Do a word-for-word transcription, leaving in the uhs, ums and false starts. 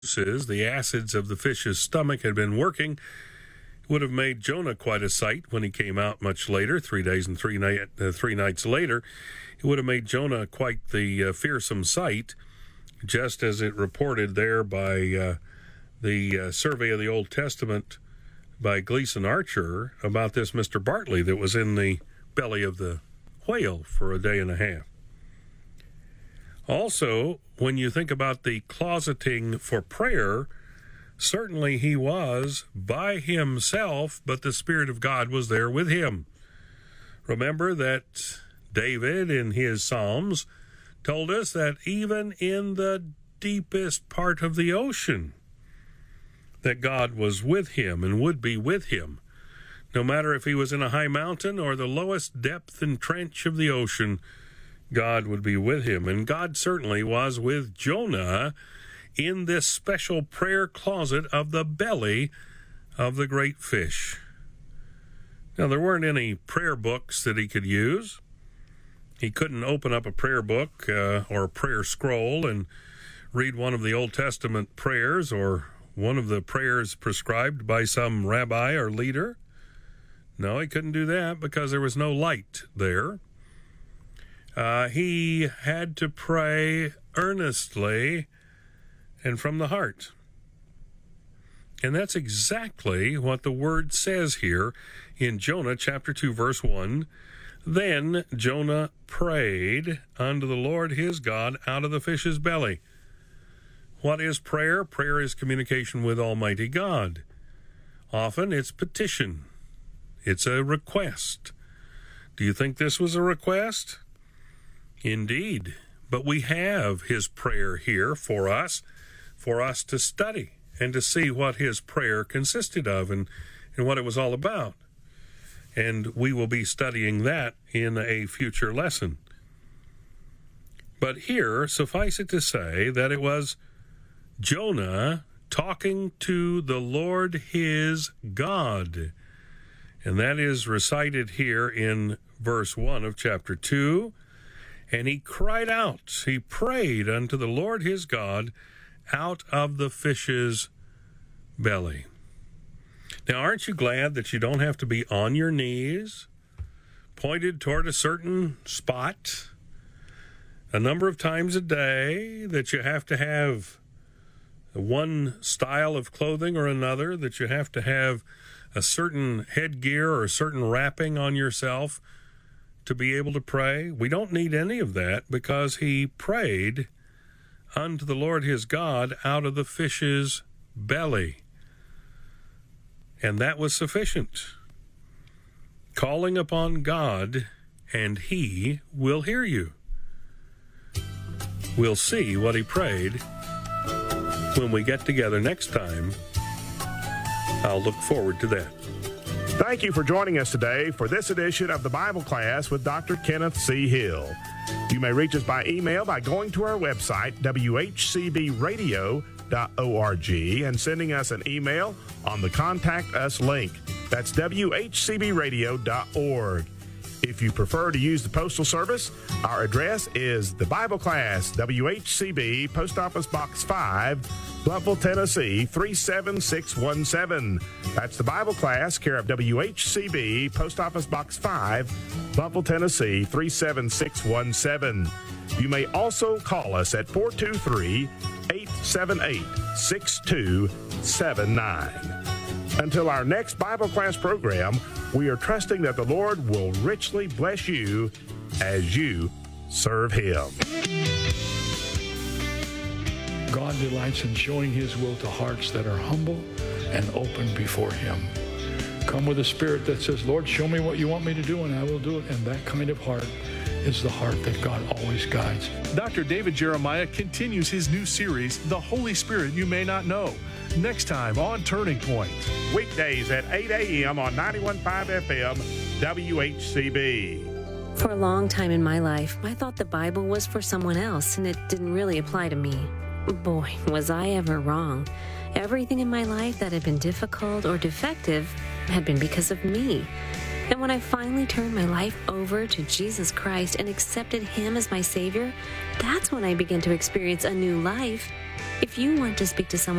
The acids of the fish's stomach had been working. It would have made Jonah quite a sight when he came out much later, three days and three, night, uh, three nights later. It would have made Jonah quite the uh, fearsome sight, just as it reported there by uh, the uh, survey of the Old Testament by Gleason Archer about this Mister Bartley that was in the belly of the whale for a day and a half. Also, when you think about the closeting for prayer, certainly he was by himself, but the Spirit of God was there with him. Remember that David in his Psalms told us that even in the deepest part of the ocean, that God was with him and would be with him. No matter if he was in a high mountain or the lowest depth and trench of the ocean, God would be with him. And God certainly was with Jonah in this special prayer closet of the belly of the great fish. Now, there weren't any prayer books that he could use. He couldn't open up a prayer book uh, or a prayer scroll and read one of the Old Testament prayers or one of the prayers prescribed by some rabbi or leader. No, he couldn't do that because there was no light there. Uh, he had to pray earnestly and from the heart. And that's exactly what the word says here in Jonah chapter two, verse one. Then Jonah prayed unto the Lord his God out of the fish's belly. What is prayer? Prayer is communication with Almighty God. Often it's petition. It's a request. Do you think this was a request? Indeed, but we have his prayer here for us, for us to study and to see what his prayer consisted of and, and what it was all about. And we will be studying that in a future lesson. But here, suffice it to say that it was Jonah talking to the Lord his God. And that is recited here in verse one of chapter two. And he cried out, he prayed unto the Lord his God out of the fish's belly. Now, aren't you glad that you don't have to be on your knees, pointed toward a certain spot, a number of times a day, that you have to have one style of clothing or another, that you have to have a certain headgear or a certain wrapping on yourself to be able to pray? We don't need any of that because he prayed unto the Lord his God out of the fish's belly. And that was sufficient. Calling upon God, and he will hear you. We'll see what he prayed when we get together next time. I'll look forward to that. Thank you for joining us today for this edition of the Bible Class with Doctor Kenneth C. Hill. You may reach us by email by going to our website, w h c b radio dot org, and sending us an email on the Contact Us link. That's w h c b radio dot org. If you prefer to use the Postal Service, our address is the Bible Class, W H C B, Post Office Box five, Bluffville, Tennessee, three seven six one seven. That's the Bible Class, care of W H C B, Post Office Box five, Bluffville, Tennessee, three seven six one seven. You may also call us at four two three, eight seven eight, six two seven nine. Until our next Bible Class program, we are trusting that the Lord will richly bless you as you serve him. God delights in showing his will to hearts that are humble and open before him. Come with a spirit that says, Lord, show me what you want me to do, and I will do it. And that kind of heart is the heart that God always guides. Doctor David Jeremiah continues his new series, The Holy Spirit You May Not Know, next time on Turning Point. Weekdays at eight a.m. on ninety-one point five F M, W H C B. For a long time in my life, I thought the Bible was for someone else, and it didn't really apply to me. Boy, was I ever wrong. Everything in my life that had been difficult or defective had been because of me. And when I finally turned my life over to Jesus Christ and accepted him as my Savior, that's when I began to experience a new life. If you want to speak to someone